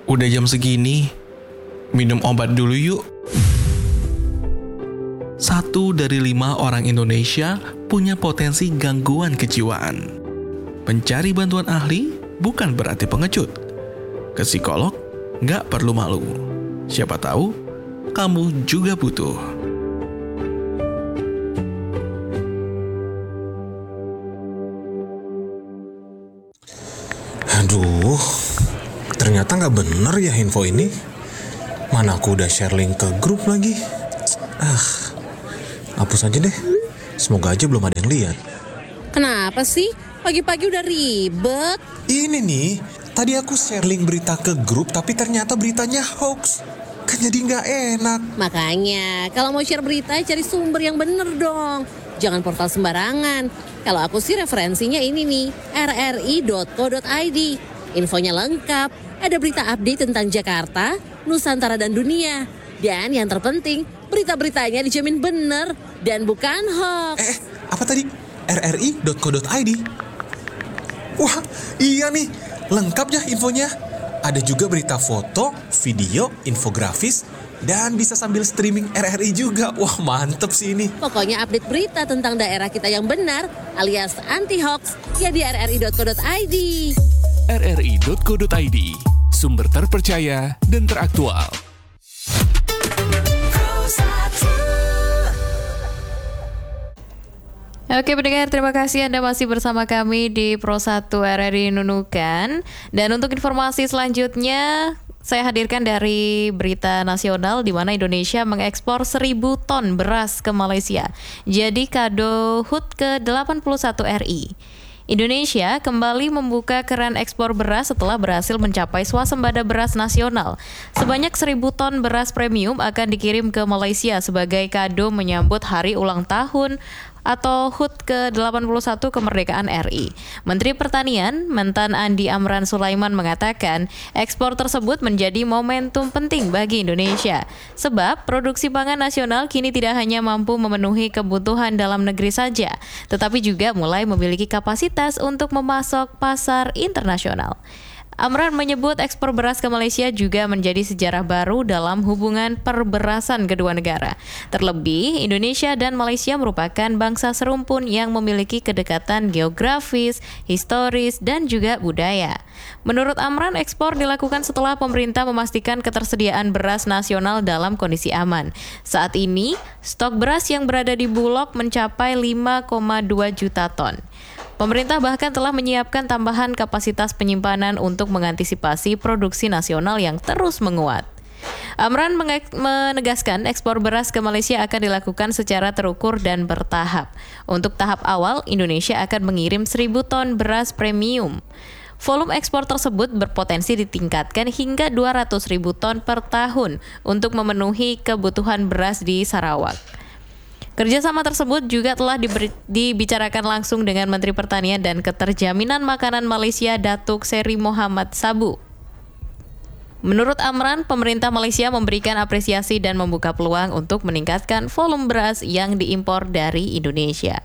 Udah jam segini, minum obat dulu yuk. 1 dari 5 orang Indonesia punya potensi gangguan kejiwaan. Mencari bantuan ahli bukan berarti pengecut. Ke psikolog nggak perlu malu. Siapa tahu kamu juga butuh. Aduh, ternyata nggak bener ya info ini. Mana aku udah share link ke grup lagi. Hapus aja deh. Semoga aja belum ada yang lihat. Kenapa sih? Pagi-pagi udah ribet. Ini nih, tadi aku share link berita ke grup tapi ternyata beritanya hoax. Kan jadi nggak enak. Makanya, kalau mau share berita, cari sumber yang bener dong. Jangan portal sembarangan. Kalau aku sih referensinya ini nih, rri.co.id. Infonya lengkap, ada berita update tentang Jakarta, Nusantara dan dunia. Dan yang terpenting, berita-beritanya dijamin bener dan bukan hoax. Apa tadi? rri.co.id. Wah, iya nih, lengkap ya infonya. Ada juga berita foto, video, infografis, dan bisa sambil streaming RRI juga. Wah, mantep sih ini. Pokoknya update berita tentang daerah kita yang benar alias anti-hoax ya di rri.co.id. rri.co.id, sumber terpercaya dan teraktual. Oke pendengar, terima kasih Anda masih bersama kami di Pro 1 RRI Nunukan. Dan untuk informasi selanjutnya, saya hadirkan dari berita nasional di mana Indonesia mengekspor 1.000 ton beras ke Malaysia. Jadi kado HUT ke-81 RI. Indonesia kembali membuka keran ekspor beras setelah berhasil mencapai swasembada beras nasional. Sebanyak 1.000 ton beras premium akan dikirim ke Malaysia sebagai kado menyambut hari ulang tahun atau HUT ke-81 kemerdekaan RI. Menteri Pertanian, Mentan Andi Amran Sulaiman mengatakan, ekspor tersebut menjadi momentum penting bagi Indonesia. Sebab produksi pangan nasional kini tidak hanya mampu memenuhi kebutuhan dalam negeri saja, tetapi juga mulai memiliki kapasitas untuk memasok pasar internasional. Amran menyebut ekspor beras ke Malaysia juga menjadi sejarah baru dalam hubungan perberasan kedua negara. Terlebih, Indonesia dan Malaysia merupakan bangsa serumpun yang memiliki kedekatan geografis, historis, dan juga budaya. Menurut Amran, ekspor dilakukan setelah pemerintah memastikan ketersediaan beras nasional dalam kondisi aman. Saat ini, stok beras yang berada di Bulog mencapai 5,2 juta ton. Pemerintah bahkan telah menyiapkan tambahan kapasitas penyimpanan untuk mengantisipasi produksi nasional yang terus menguat. Amran menegaskan ekspor beras ke Malaysia akan dilakukan secara terukur dan bertahap. Untuk tahap awal, Indonesia akan mengirim 1.000 ton beras premium. Volume ekspor tersebut berpotensi ditingkatkan hingga 200.000 ton per tahun untuk memenuhi kebutuhan beras di Sarawak. Kerjasama tersebut juga telah dibicarakan langsung dengan Menteri Pertanian dan Keterjaminan Makanan Malaysia Datuk Seri Mohamad Sabu. Menurut Amran, pemerintah Malaysia memberikan apresiasi dan membuka peluang untuk meningkatkan volume beras yang diimpor dari Indonesia.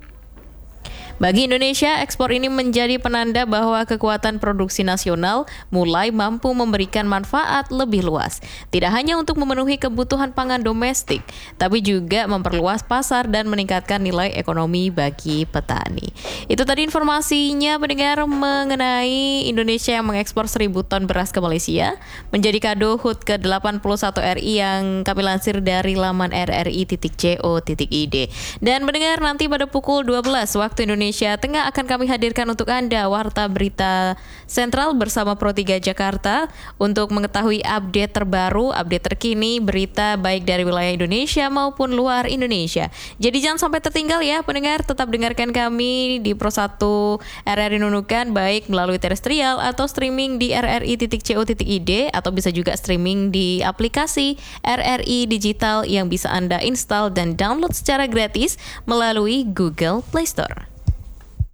Bagi Indonesia, ekspor ini menjadi penanda bahwa kekuatan produksi nasional mulai mampu memberikan manfaat lebih luas. Tidak hanya untuk memenuhi kebutuhan pangan domestik, tapi juga memperluas pasar dan meningkatkan nilai ekonomi bagi petani. Itu tadi informasinya pendengar mengenai Indonesia yang mengekspor 1.000 ton beras ke Malaysia, menjadi kado HUT ke-81 RI yang kami lansir dari laman rri.co.id. Dan mendengar nanti pada pukul 12 waktu Indonesia Tengah akan kami hadirkan untuk Anda Warta Berita Sentral bersama Pro 3 Jakarta untuk mengetahui update terbaru, update terkini, berita baik dari wilayah Indonesia maupun luar Indonesia. Jadi jangan sampai tertinggal ya pendengar, tetap dengarkan kami di Pro 1 RRI Nunukan baik melalui terestrial atau streaming di rri.co.id atau bisa juga streaming di aplikasi RRI Digital yang bisa Anda install dan download secara gratis melalui Google Play Store.